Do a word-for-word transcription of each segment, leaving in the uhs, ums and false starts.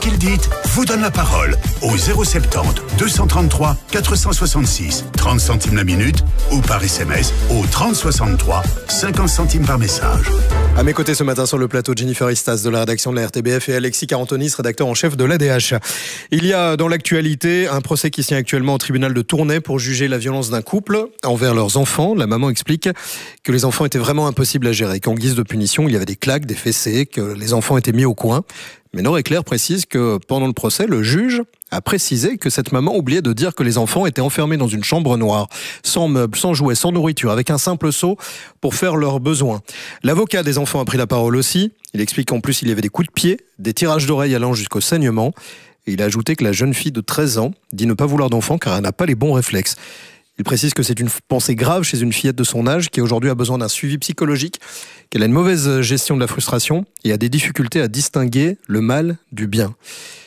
qu'ils dites vous donne la parole au zéro soixante-dix deux cent trente-trois quatre cent soixante-six, trente centimes la minute, ou par S M S au trente soixante-trois, cinquante centimes par message. À mes côtés ce matin sur le plateau, Jennifer Istas de la rédaction de la R T B F et Alexis Carantonis, rédacteur en chef de l'A D H. Il y a dans l'actualité un procès qui se tient actuellement au tribunal de Tournai pour juger la violence d'un couple envers leurs enfants. La maman explique que les enfants étaient vraiment impossibles à gérer, qu'en guise de punition, il y avait des claques, des fessées, que les enfants étaient mis au coin. Mais Nord Éclair précise que pendant le procès, le juge a précisé que cette maman oubliait de dire que les enfants étaient enfermés dans une chambre noire, sans meubles, sans jouets, sans nourriture, avec un simple seau pour faire leurs besoins. L'avocat des enfants a pris la parole aussi. Il explique qu'en plus, il y avait des coups de pied, des tirages d'oreilles allant jusqu'au saignement. Et il a ajouté que la jeune fille de treize ans dit ne pas vouloir d'enfant car elle n'a pas les bons réflexes. Il précise que c'est une pensée grave chez une fillette de son âge qui aujourd'hui a besoin d'un suivi psychologique, qu'elle a une mauvaise gestion de la frustration et a des difficultés à distinguer le mal du bien.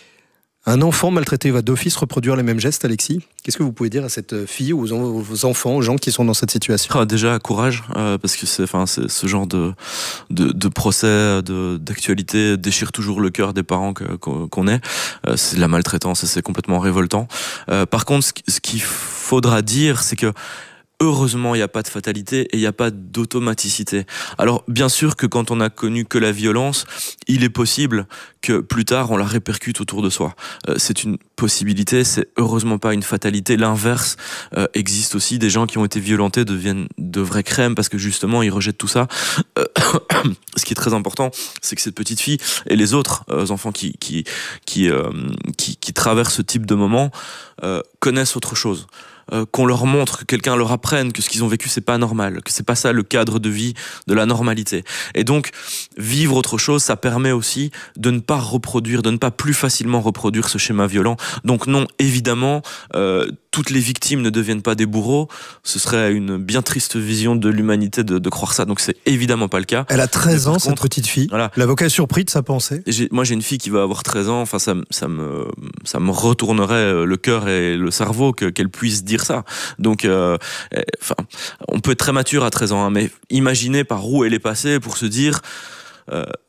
Un enfant maltraité va d'office reproduire les mêmes gestes, Alexis. Qu'est-ce que vous pouvez dire à cette fille, aux, aux enfants, aux gens qui sont dans cette situation ? Ah, déjà, courage, euh, parce que c'est, enfin, c'est ce genre de, de, de procès, de, d'actualité déchire toujours le cœur des parents que, qu'on est. Euh, c'est de la maltraitance, c'est complètement révoltant. Euh, par contre, ce, ce qu'il faudra dire, c'est que heureusement, il n'y a pas de fatalité et il n'y a pas d'automaticité. Alors, bien sûr que quand on a connu que la violence, il est possible que plus tard, on la répercute autour de soi. Euh, c'est une possibilité, c'est heureusement pas une fatalité. L'inverse euh, existe aussi. Des gens qui ont été violentés deviennent de vraies crèmes parce que justement, ils rejettent tout ça. Euh, ce qui est très important, c'est que cette petite fille et les autres euh, enfants qui, qui, qui, euh, qui, qui traversent ce type de moment euh, connaissent autre chose. Euh, qu'on leur montre, que quelqu'un leur apprenne que ce qu'ils ont vécu c'est pas normal, que c'est pas ça le cadre de vie de la normalité. Et donc vivre autre chose, ça permet aussi de ne pas reproduire, de ne pas plus facilement reproduire ce schéma violent. Donc non, évidemment, euh, toutes les victimes ne deviennent pas des bourreaux. Ce serait une bien triste vision de l'humanité de, de croire ça. Donc c'est évidemment pas le cas. Elle a treize ans, cette petite fille. Voilà. L'avocat est surpris de sa pensée. J'ai, moi j'ai une fille qui va avoir treize ans. Enfin ça, ça me, ça me retournerait le cœur et le cerveau que, qu'elle puisse dire ça. Donc, euh, enfin, on peut être très mature à treize ans, hein, mais imaginez par où elle est passée pour se dire, euh,